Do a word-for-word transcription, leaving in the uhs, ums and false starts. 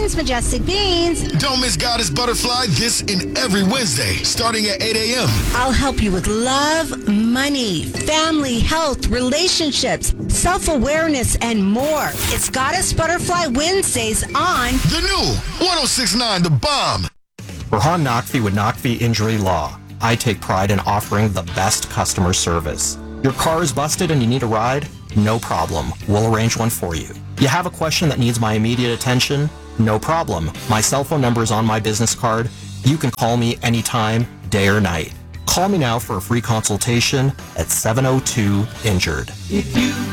Beans, Majestic Beans. Don't miss Goddess Butterfly this and every Wednesday, starting at eight a.m. I'll help you with love, money, family, health, relationships, self-awareness, and more. It's Goddess Butterfly Wednesdays on The new one oh six point nine The Bomb. Burhan Naqvi with Naqvi Injury Law. I take pride in offering the best customer service. Your car is busted and you need a ride? No problem. We'll arrange one for you. You have a question that needs my immediate attention? No problem. My cell phone number is on my business card. You can call me anytime, day or night. Call me now for a free consultation at seven oh two injured. If you